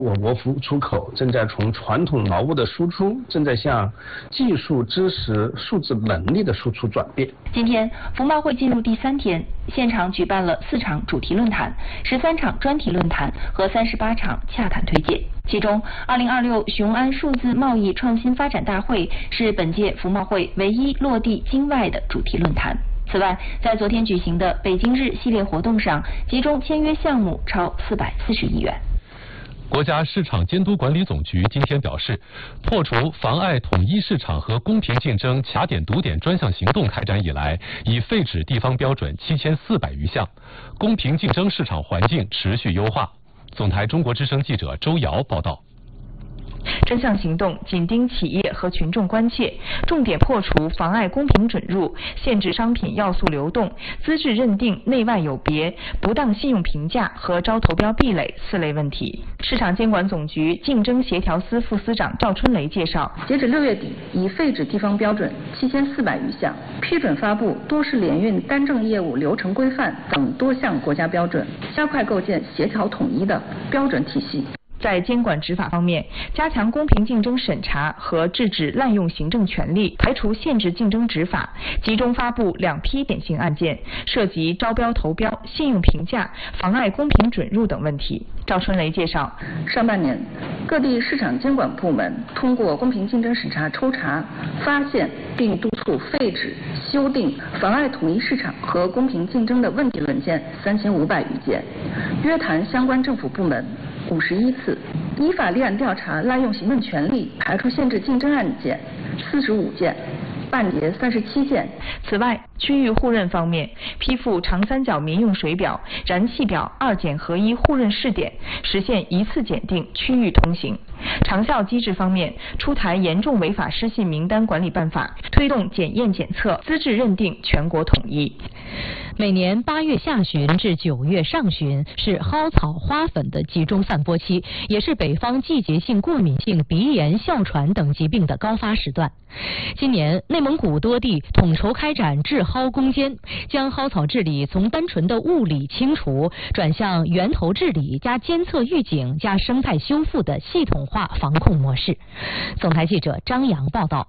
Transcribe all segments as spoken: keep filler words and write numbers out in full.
我国服务出口正在从传统劳务的输出，正在向技术知识、数字能力的输出转变。 今天，服贸会进入第三天，现场举办了四场主题论坛、十三场专题论坛和三十八场洽谈推介。其中，二零二六雄安数字贸易创新发展大会是本届服贸会唯一落地京外的主题论坛。此外，在昨天举行的北京日系列活动上，集中签约项目超四百四十亿元。 国家市场监督管理总局今天表示，破除妨碍统一市场和公平竞争卡点堵点专项行动开展以来，已废止地方标准七千四百余项，公平竞争市场环境持续优化。总台中国之声记者周瑶报道。 专项行动紧盯企业和群众关切，重点破除妨碍公平准入、限制商品要素流动、资质认定内外有别、不当信用评价和招投标壁垒四类问题。市场监管总局竞争协调司副司长赵春雷介绍， 截止六月底，已废止地方标准七千四百余项，批准发布多式联运单证业务流程规范等多项国家标准，加快构建协调统一的标准体系。 在监管执法方面，加强公平竞争审查和制止滥用行政权力，排除限制竞争执法，集中发布两批典型案件，涉及招标投标、信用评价、妨碍公平准入等问题。赵春雷介绍， 上半年各地市场监管部门通过公平竞争审查抽查，发现并督促废止、修订妨碍统一市场和公平竞争的问题文件三千五百余件，约谈相关政府部门五十一次，依法立案调查滥用行政权力、排除限制竞争案件四十五件，办结三十七件。 此外，区域互认方面，批复长三角民用水表、燃气表二检合一互认试点，实现一次检定、区域通行。长效机制方面，出台严重违法失信名单管理办法，推动检验检测、资质认定全国统一。 每年八月下旬至九月上旬是蒿草花粉的集中散播期，也是北方季节性过敏性鼻炎、哮喘等疾病的高发时段。今年，内蒙古多地统筹开展治蒿攻坚，将蒿草治理从单纯的物理清除转向源头治理加监测预警加生态修复的系统化防控模式。总台记者张扬报道。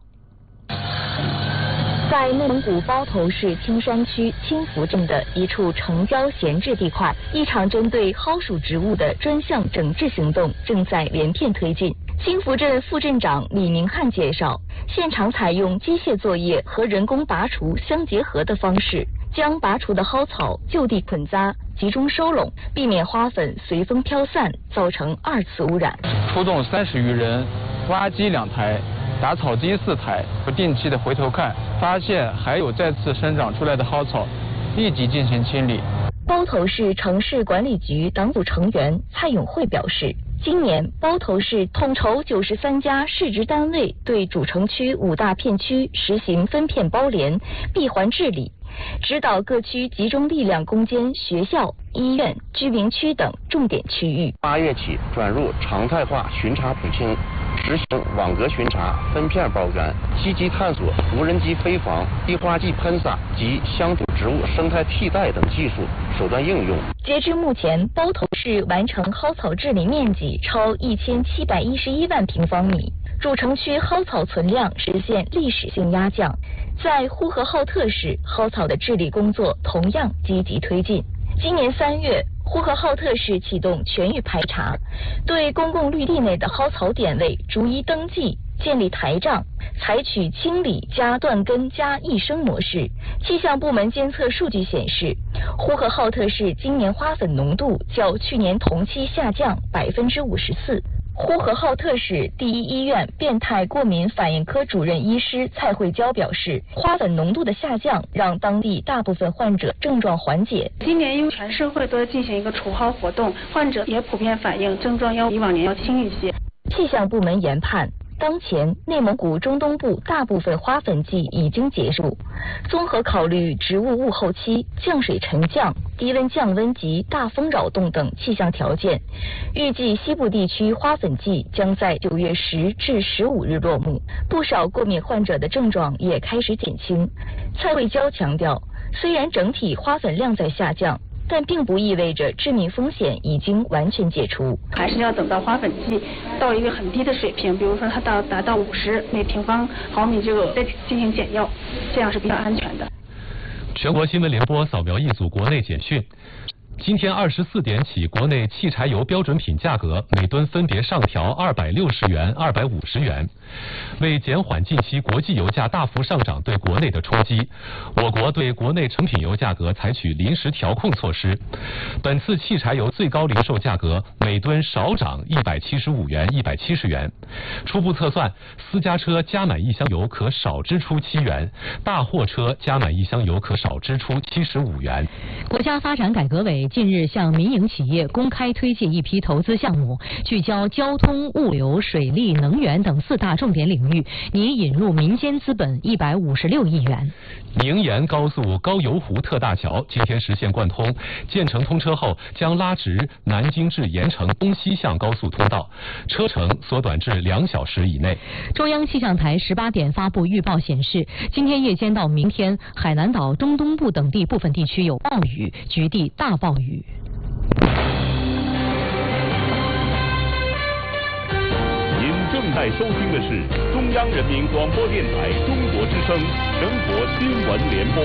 在内蒙古包头市青山区青福镇的一处城郊闲置地块，一场针对蒿属植物的专项整治行动正在连片推进。青福镇副镇长李明汉介绍，现场采用机械作业和人工拔除相结合的方式，将拔除的蒿草就地捆扎，集中收拢，避免花粉随风飘散，造成二次污染。 出动三十余人，挖机两台，打草机四台，不定期的回头看，发现还有再次生长出来的蒿草，立即进行清理。 包头市城市管理局党组成员蔡永慧表示，今年包头市统筹九十三家市直单位对主城区五大片区实行分片包联、闭环治理，指导各区集中力量攻坚学校、医院、居民区等重点区域。 八月起转入常态化巡查普清，实行网格巡查、分片包圆，积极探索无人机飞防、滴花剂喷洒及乡土植物生态替代等技术手段应用。 截至目前，包头市完成蒿草治理面积超一千七百一十一万平方米，主城区蒿草存量实现历史性压降。在呼和浩特市，蒿草的治理工作同样积极推进。今年三月，呼和浩特市启动全域排查，对公共绿地内的蒿草点位逐一登记，建立台账，采取清理加断根加一升模式。气象部门监测数据显示，呼和浩特市今年花粉浓度较去年同期下降百分之五十四。呼和浩特市第一医院变态过敏反应科主任医师蔡慧娇表示，花粉浓度的下降让当地大部分患者症状缓解。 今年因为全社会都在进行一个除蒿活动，患者也普遍反映症状要比往年要轻一些。 气象部门研判，当前内蒙古中东部大部分花粉季已经结束，综合考虑植物物候期、降水沉降、低温降温及大风扰动等气象条件，预计西部地区花粉季将在九月十至十五日落幕。不少过敏患者的症状也开始减轻。蔡慧娇强调，虽然整体花粉量在下降， 但并不意味着致命风险已经完全解除。 还是要等到花粉季到一个很低的水平，比如说它到达到五十每平方毫米这个再进行减药，这样是比较安全的。 全国新闻联播扫描一组国内简讯。今天二十四点起，国内汽柴油标准品价格每吨分别上调二百六十元、二百五十元。为减缓近期国际油价大幅上涨对国内的冲击，我国对国内成品油价格采取临时调控措施。本次汽柴油最高零售价格每吨少涨一百七十五元、一百七十元。初步测算，私家车加满一箱油可少支出七元，大货车加满一箱油可少支出七十五元。 国家发展改革委近日向民营企业公开推介一批投资项目，聚焦交通、物流、水利、能源等四大重点领域，拟引入民间资本一百五十六亿元。 宁延高速高邮湖特大桥今天实现贯通，建成通车后将拉直南京至盐城东西向高速通道，车程缩短至两小时以内。 中央气象台十八点发布预报显示，今天夜间到明天，海南岛中东部等地部分地区有暴雨，局地大暴雨。 您正在收听的是中央人民广播电台中国之声全国新闻联播。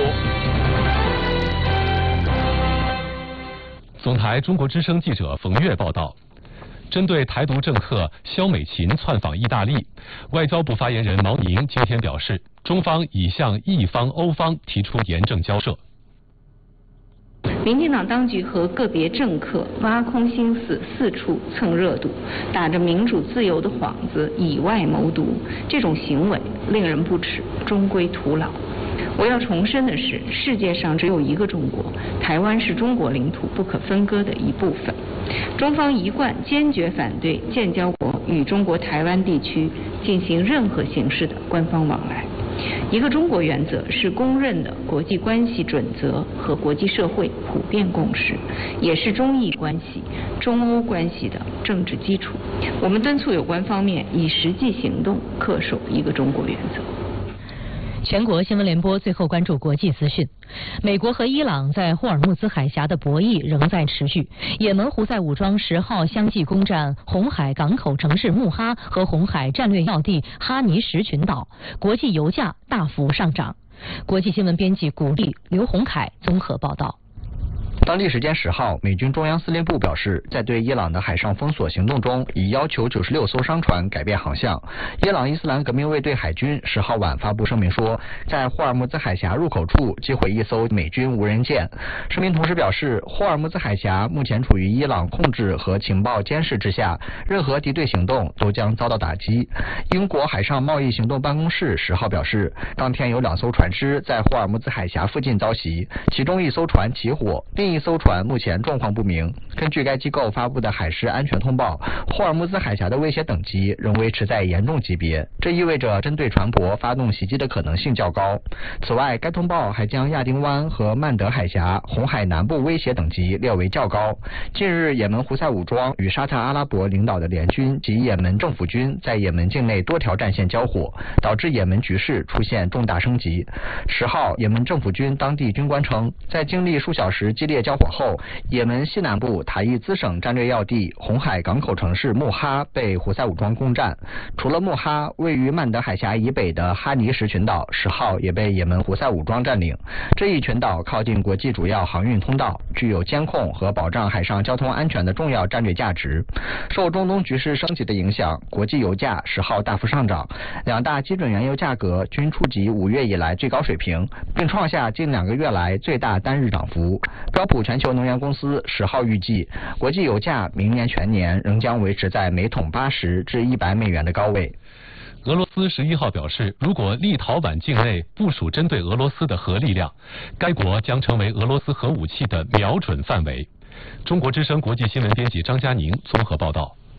总台中国之声记者冯月报道。针对台独政客肖美琴窜访意大利，外交部发言人毛宁今天表示，中方已向意方、欧方提出严正交涉。 民进党当局和个别政客挖空心思，四处蹭热度，打着民主自由的幌子，以外谋独，这种行为令人不齿，终归徒劳。我要重申的是，世界上只有一个中国，台湾是中国领土不可分割的一部分。中方一贯坚决反对建交国与中国台湾地区进行任何形式的官方往来。一个中国原则是公认的国际关系准则和国际社会普遍共识，也是中意关系、中欧关系的政治基础。我们敦促有关方面以实际行动恪守一个中国原则。 全国新闻联播最后关注国际资讯。美国和伊朗在霍尔木兹海峡的博弈仍在持续。也门胡塞武装十号相继攻占红海港口城市穆哈和红海战略要地哈尼什群岛，国际油价大幅上涨。国际新闻编辑古丽、刘洪凯综合报道。 当地时间十号，美军中央司令部表示，在对伊朗的海上封锁行动中，已要求九十六艘商船改变航向。伊朗伊斯兰革命卫队海军十号晚发布声明说，在霍尔木兹海峡入口处击毁一艘美军无人舰。声明同时表示，霍尔木兹海峡目前处于伊朗控制和情报监视之下，任何敌对行动都将遭到打击。英国海上贸易行动办公室十号表示，当天有两艘船只在霍尔木兹海峡附近遭袭，其中一艘船起火，另一艘船目前状况不明。根据该机构发布的海事安全通报，霍尔木兹海峡的威胁等级仍维持在严重级别，这意味着针对船舶发动袭击的可能性较高。此外，该通报还将亚丁湾和曼德海峡、红海南部威胁等级列为较高。近日，也门胡塞武装与沙特阿拉伯领导的联军及也门政府军在也门境内多条战线交火，导致也门局势出现重大升级。十号，也门政府军当地军官称，在经历数小时激烈交火后，也门西南部塔伊兹省战略要地红海港口城市穆哈被胡塞武装攻占。除了穆哈，位于曼德海峡以北的哈尼什群岛十号也被也门胡塞武装占领。这一群岛靠近国际主要航运通道，具有监控和保障海上交通安全的重要战略价值。受中东局势升级的影响，国际油价十号大幅上涨，两大基准原油价格均触及五月以来最高水平，并创下近两个月来最大单日涨幅。标普全球能源公司十号预计，国际油价明年全年仍将维持在每桶八十至一百美元的高位。 俄罗斯十一号表示，如果立陶宛境内部署针对俄罗斯的核力量，该国将成为俄罗斯核武器的瞄准范围。中国之声国际新闻编辑张佳宁综合报道。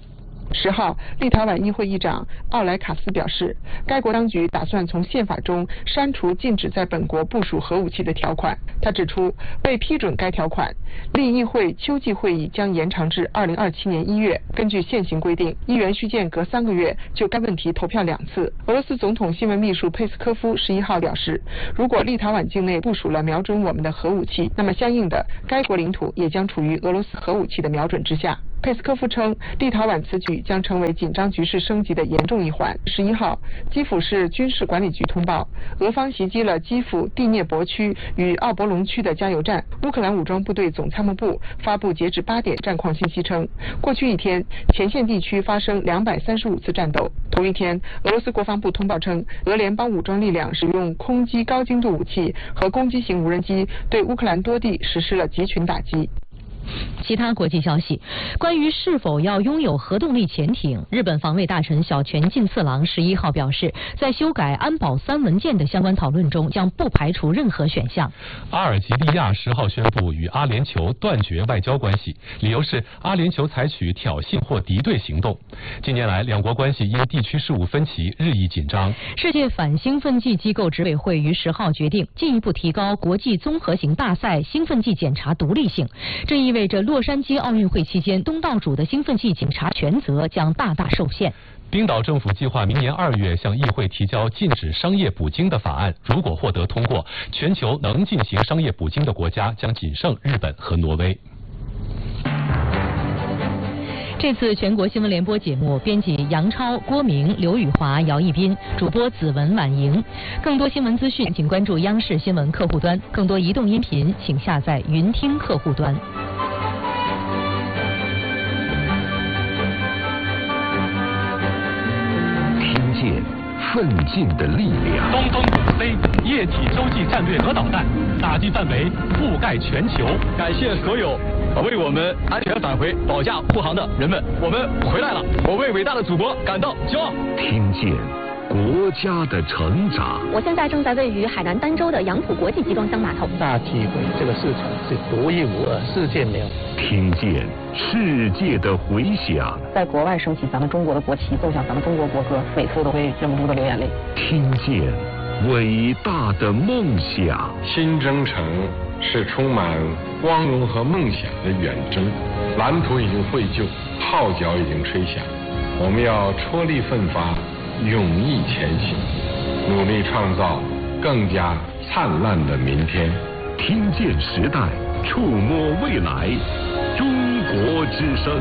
十号，立陶宛议会议长奥莱卡斯表示，该国当局打算从宪法中删除禁止在本国部署核武器的条款。他指出，为批准该条款，立议会秋季会议将延长至二零二七年一月。根据现行规定，议员需间隔三个月就该问题投票两次。俄罗斯总统新闻秘书佩斯科夫十一号表示，如果立陶宛境内部署了瞄准我们的核武器，那么相应的，该国领土也将处于俄罗斯核武器的瞄准之下。佩斯科夫称，立陶宛此举将成为紧张局势升级的严重一环。十一号，基辅市军事管理局通报，俄方袭击了基辅第聂伯区与奥博龙区的加油站。乌克兰武装部队总参谋部发布截至八点战况信息称，过去一天前线地区发生两百三十五次战斗。同一天，俄罗斯国防部通报称，俄联邦武装力量使用空击高精度武器和攻击型无人机对乌克兰多地实施了集群打击。 其他国际消息，关于是否要拥有核动力潜艇，日本防卫大臣小泉进次郎十一号表示，在修改安保三文件的相关讨论中，将不排除任何选项。 阿尔及利亚十号宣布与阿联酋断绝外交关系，理由是阿联酋采取挑衅或敌对行动。近年来，两国关系因地区事务分歧日益紧张。 世界反兴奋剂机构执委会于十号决定进一步提高国际综合型大赛兴奋剂检查独立性，这意味着洛杉矶奥运会期间东道主的兴奋剂检查权责将大大受限。 冰岛政府计划明年二月向议会提交禁止商业捕鲸的法案，如果获得通过，全球能进行商业捕鲸的国家将仅剩日本和挪威。 这次全国新闻联播节目，编辑杨超、郭明、刘宇华、姚一斌，主播子文、婉莹。更多新闻资讯，请关注央视新闻客户端；更多移动音频，请下载云听客户端。 听见奋进的力量。 东风五 C 液体洲际战略核导弹打击范围覆盖全球。 感谢所有为我们安全返回保驾护航的人们，我们回来了！我为伟大的祖国感到骄傲。 听见国家的成长。 我现在正在位于海南儋州的杨浦国际集装箱码头。 大机会，这个市场是独一无二，世界没有。 听见世界的回响。 在国外升起咱们中国的国旗，奏响咱们中国国歌，每次都会忍不住的流眼泪。 听见伟大的梦想。 新征程是充满光荣和梦想的远征，蓝图已经绘就，号角已经吹响，我们要踔厉奋发，勇毅前行，努力创造更加灿烂的明天。 听见时代，触摸未来，中国之声。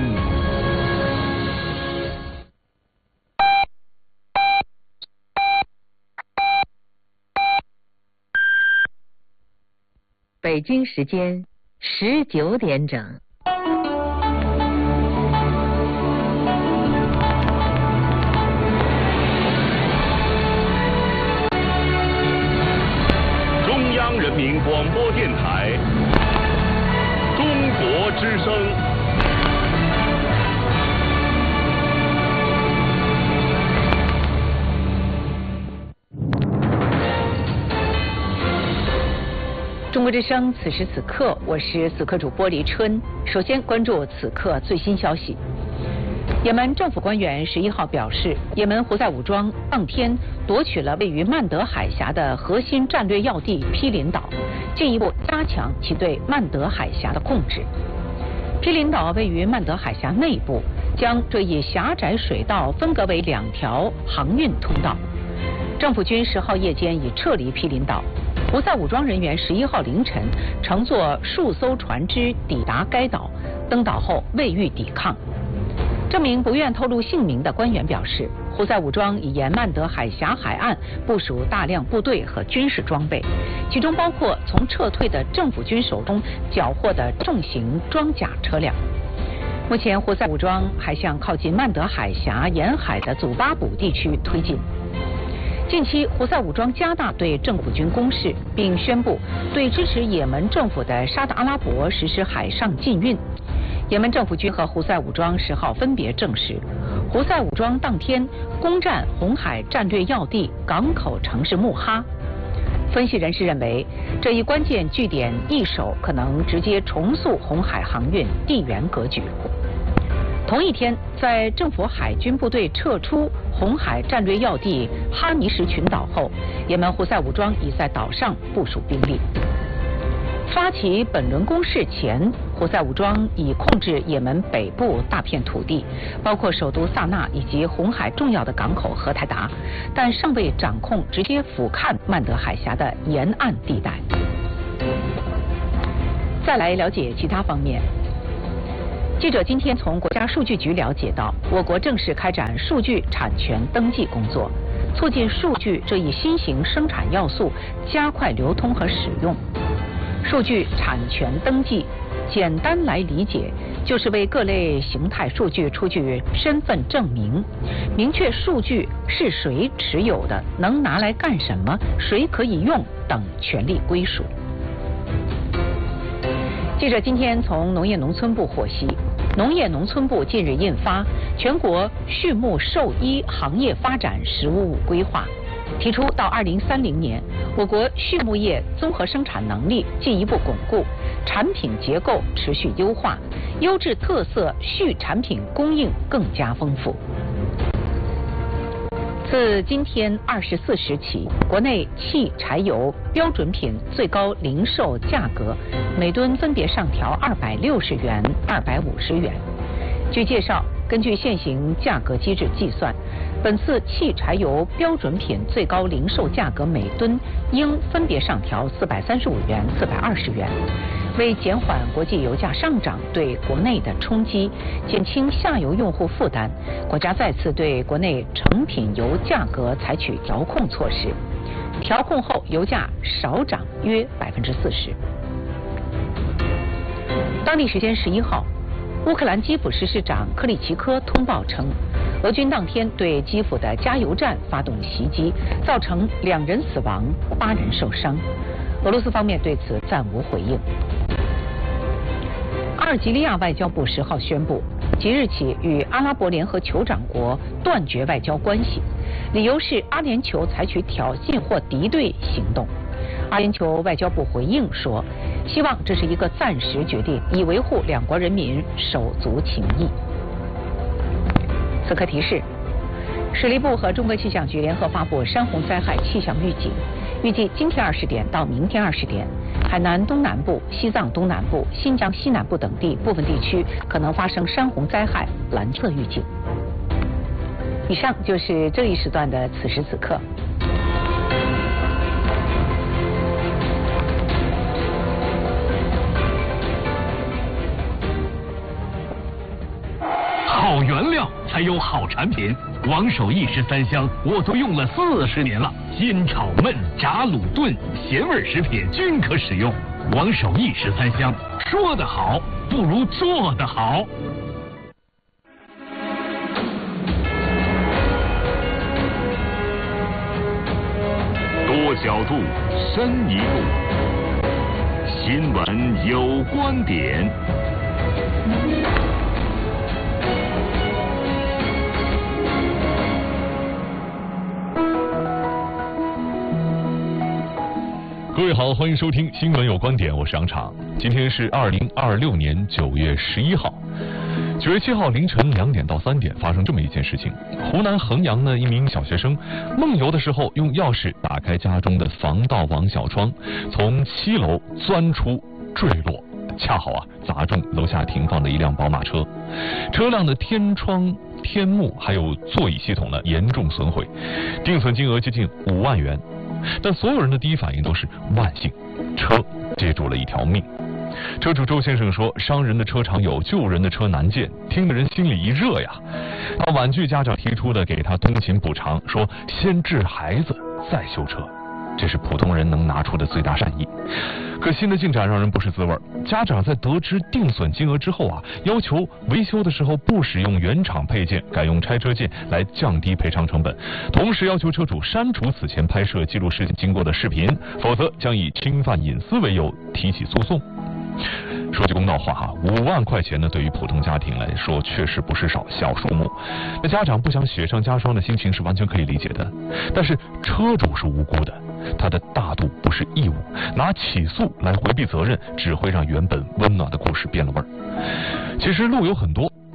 北京时间十九点整。 中央人民广播电台，中国之声。 中国之声，此时此刻，我是此刻主播黎春。首先关注此刻最新消息。也门政府官员十一号表示，也门胡塞武装当天夺取了位于曼德海峡的核心战略要地毗邻岛，进一步加强其对曼德海峡的控制。毗邻岛位于曼德海峡内部，将这一狭窄水道分隔为两条航运通道。政府军十号夜间已撤离毗邻岛。胡塞武装人员十一号凌晨乘坐数艘船只抵达该岛，登岛后未遇抵抗。这名不愿透露姓名的官员表示，胡塞武装已沿曼德海峡海岸部署大量部队和军事装备，其中包括从撤退的政府军手中缴获的重型装甲车辆。目前，胡塞武装还向靠近曼德海峡沿海的祖巴卜地区推进。近期，胡塞武装加大对政府军攻势，并宣布对支持也门政府的沙特阿拉伯实施海上禁运。也门政府军和胡塞武装十号分别证实，胡塞武装当天攻占红海战略要地港口城市穆哈。分析人士认为，这一关键据点易手可能直接重塑红海航运地缘格局。 同一天，在政府海军部队撤出红海战略要地哈尼什群岛后，也门胡塞武装已在岛上部署兵力。发起本轮攻势前，胡塞武装已控制也门北部大片土地，包括首都萨那以及红海重要的港口荷台达，但尚未掌控直接俯瞰曼德海峡的沿岸地带。再来了解其他方面。记者今天从国家数据局了解到，我国正式开展数据产权登记工作，促进数据这一新型生产要素加快流通和使用。数据产权登记，简单来理解，就是为各类形态数据出具身份证明，明确数据是谁持有的，能拿来干什么，谁可以用等权利归属。记者今天从农业农村部获悉，农业农村部近日印发《全国畜牧兽医行业发展“十五五”规划》，提出到二零三零年，我国畜牧业综合生产能力进一步巩固，产品结构持续优化，优质特色畜产品供应更加丰富。自今天二十四时起，国内汽柴油标准品最高零售价格每吨分别上调二百六十元、二百五十元。据介绍，根据现行价格机制计算，本次汽柴油标准品最高零售价格每吨应分别上调四百三十五元、四百二十元。为减缓国际油价上涨对国内的冲击，减轻下游用户负担，国家再次对国内成品油价格采取调控措施。调控后，油价少涨约百分之四十。当地时间十一号，乌克兰基辅市市长克里奇科通报称，俄军当天对基辅的加油站发动袭击，造成两人死亡、八人受伤。俄罗斯方面对此暂无回应。阿尔及利亚外交部十号宣布，即日起与阿拉伯联合酋长国断绝外交关系，理由是阿联酋采取挑衅或敌对行动。阿联酋外交部回应说，希望这是一个暂时决定，以维护两国人民手足情谊。此刻提示，水利部和中国气象局联合发布山洪灾害气象预警，预计今天二十点到明天二十点，海南东南部、西藏东南部、新疆西南部等地部分地区可能发生山洪灾害蓝色预警。以上就是这一时段的此时此刻。 好原料才有好产品，王守义十三香我都用了四十年了，煎炒焖炸卤炖咸味食品均可使用。王守义十三香，说得好不如做得好。 多角度，深一步，新闻有观点。 各位好，欢迎收听新闻有观点，我是杨昶。今天是二零二六年九月十一号，九月七号凌晨两点到三点发生这么一件事情：湖南衡阳呢，一名小学生梦游的时候用钥匙打开家中的防盗网小窗，从七楼钻出坠落，恰好啊砸中楼下停放的一辆宝马车，车辆的天窗、天幕还有座椅系统呢严重损毁，定损金额接近五万元。但所有人的第一反应都是万幸，车接住了一条命。车主周先生说，伤人的车常有，救人的车难见，听得人心里一热呀。他婉拒家长提出的给他通勤补偿，说先治孩子再修车，这是普通人能拿出的最大善意。可新的进展让人不是滋味，家长在得知定损金额之后啊，要求维修的时候不使用原厂配件，改用拆车件来降低赔偿成本，同时要求车主删除此前拍摄记录事情经过的视频，否则将以侵犯隐私为由提起诉讼。说句公道话哈，五万块钱呢，对于普通家庭来说确实不是少小数目。那家长不想雪上加霜的心情是完全可以理解的，但是车主是无辜的，他的大度不是义务，拿起诉来回避责任，只会让原本温暖的故事变了味儿。其实路有很多，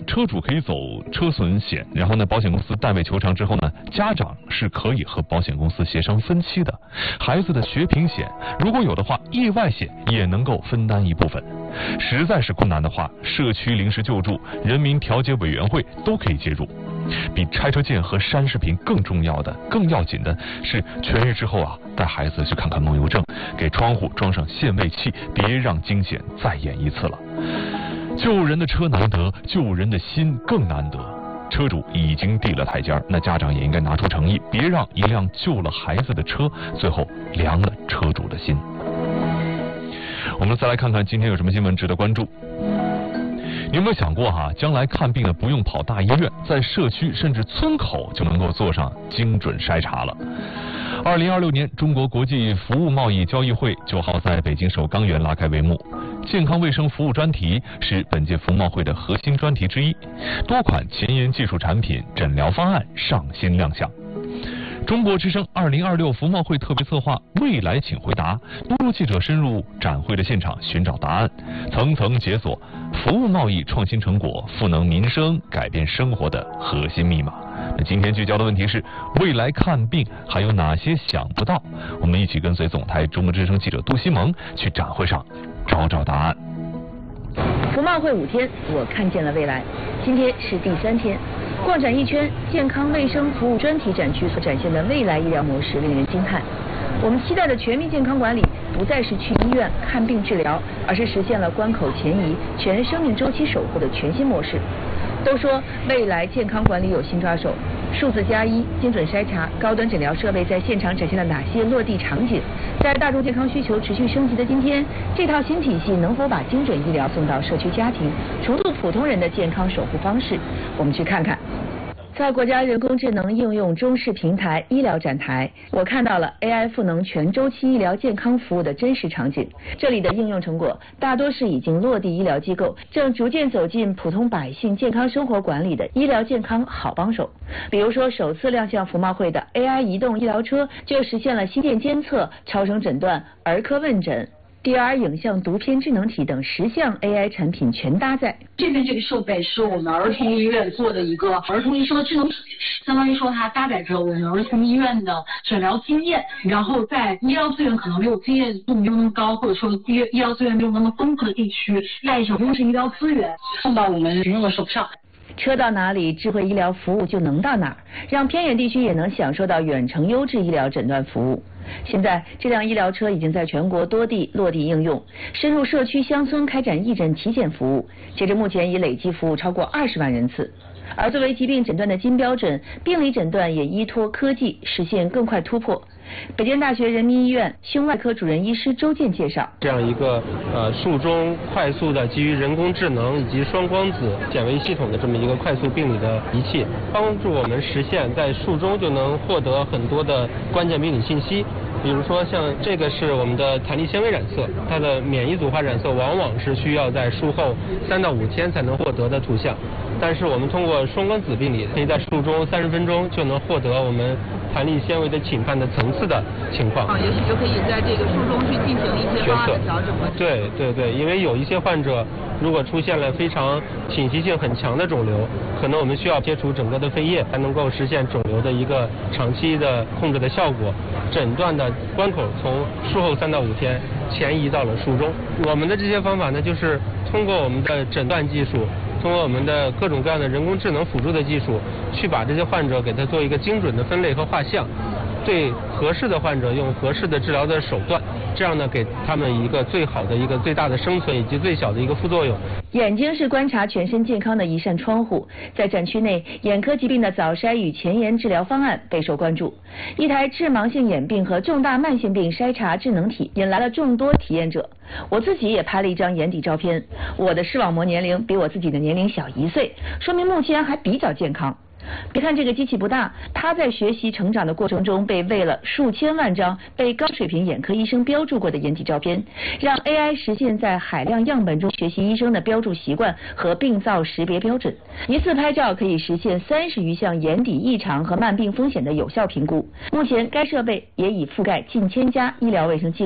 车主可以走车损险，然后呢，保险公司代为求偿之后呢，家长是可以和保险公司协商分期的。孩子的学平险，如果有的话，意外险也能够分担一部分。实在是困难的话，社区临时救助、人民调解委员会都可以介入。比拆车键和删视频更重要的、更要紧的是，痊愈之后啊，带孩子去看看梦游症，给窗户装上限位器，别让惊险再演一次了。救人的车难得，救人的心更难得。车主已经递了台阶，那家长也应该拿出诚意，别让一辆救了孩子的车最后凉了车主的心。我们再来看看今天有什么新闻值得关注。你有没有想过哈、啊，将来看病呢不用跑大医院，在社区甚至村口就能够做上精准筛查了。二零二六年中国国际服务贸易交易会九号在北京首钢园拉开帷幕，健康卫生服务专题是本届服贸会的核心专题之一，多款前沿技术产品、诊疗方案上新亮相。中国之声二零二六服贸会特别策划未来请回答，多路记者深入展会的现场寻找答案，层层解锁服务贸易创新成果、赋能民生、改变生活的核心密码。那今天聚焦的问题是，未来看病还有哪些想不到？我们一起跟随总台中国之声记者杜西萌去展会上找找答案。 服贸会五天，我看见了未来。今天是第三天，逛展一圈，健康卫生服务专题展区所展现的未来医疗模式令人惊叹。我们期待的全民健康管理不再是去医院看病治疗，而是实现了关口前移、全生命周期守护的全新模式。都说未来健康管理有新抓手，数字加一、精准筛查、高端诊疗设备在现场展现了哪些落地场景？在大众健康需求持续升级的今天，这套新体系能否把精准医疗送到社区家庭，重塑普通人的健康守护方式？我们去看看。在国家人工智能应用中视平台医疗展台，我看到了 A I 赋能全周期医疗健康服务的真实场景。这里的应用成果大多是已经落地医疗机构，正逐渐走进普通百姓健康生活管理的医疗健康好帮手。比如说，首次亮相服贸会的 A I 移动医疗车，就实现了心电监测、超声诊断、儿科问诊、D R 影像读片智能体等十项 A I 产品全搭载。 这边这个设备是我们儿童医院做的一个儿童医生的智能体，相当于说它搭载着我们儿童医院的诊疗经验，然后在医疗资源可能没有经验度没有那么高，或者说医医疗资源没有那么丰富的地区，带一种优质医疗资源送到我们群众的手上。 车到哪里，智慧医疗服务就能到哪儿，让偏远地区也能享受到远程优质医疗诊断服务。现在，这辆医疗车已经在全国多地落地应用，深入社区乡村开展义诊体检服务，截至目前已累计服务超过二十万人次。而作为疾病诊断的金标准，病理诊断也依托科技实现更快突破。北京大学人民医院胸外科主任医师周健介绍， 这样一个呃术中快速的基于人工智能以及双光子显微系统的这么一个快速病理的仪器，帮助我们实现在术中就能获得很多的关键病理信息。比如说像这个是我们的弹力纤维染色，它的免疫组化染色往往是需要在术后三到五天才能获得的图像，但是我们通过双光子病理，可以在术中三十分钟就能获得我们弹力纤维的侵犯的层次的情况。 啊，也许就可以在这个术中去进行一些方案的调整。 对对对，因为有一些患者如果出现了非常侵袭性很强的肿瘤，可能我们需要切除整个的肺叶，才能够实现肿瘤的一个长期的控制的效果。诊断的关口从术后三到五天前移到了术中。我们的这些方法呢，就是通过我们的诊断技术，通过我们的各种各样的人工智能辅助的技术，去把这些患者给他做一个精准的分类和画像，对合适的患者用合适的治疗的手段，这样呢给他们一个最好的一个最大的生存以及最小的一个副作用。 眼睛是观察全身健康的一扇窗户，在展区内，眼科疾病的早筛与前沿治疗方案备受关注。一台致盲性眼病和重大慢性病筛查智能体引来了众多体验者。我自己也拍了一张眼底照片，我的视网膜年龄比我自己的年龄小一岁，说明目前还比较健康。别看这个机器不大，它在学习成长的过程中被喂了数千万张被高水平眼科医生标注过的眼底照片，让 A I 实现在海量样本中学习医生的标注习惯和病灶识别标准。一次拍照可以实现三十余项眼底异常和慢病风险的有效评估。目前该设备也已覆盖近千家医疗卫生机构。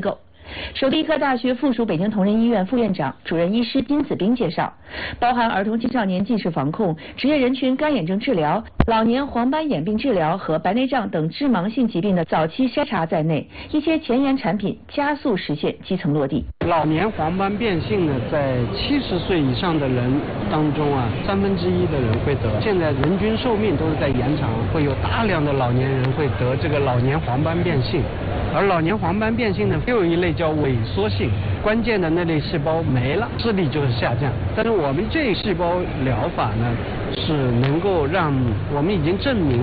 首都医科大学附属北京同仁医院副院长、主任医师金子斌介绍，包含儿童青少年近视防控、职业人群干眼症治疗、老年黄斑眼病治疗和白内障等致盲性疾病的早期筛查在内，一些前沿产品加速实现基层落地。 老年黄斑变性呢，在七十岁以上的人当中啊，三分之一的人会得。现在人均寿命都是在延长，会有大量的老年人会得这个老年黄斑变性。而老年黄斑变性呢，又有一类叫萎缩性，关键的那类细胞没了，视力就是下降。但是我们这细胞疗法呢，是能够让我们已经证明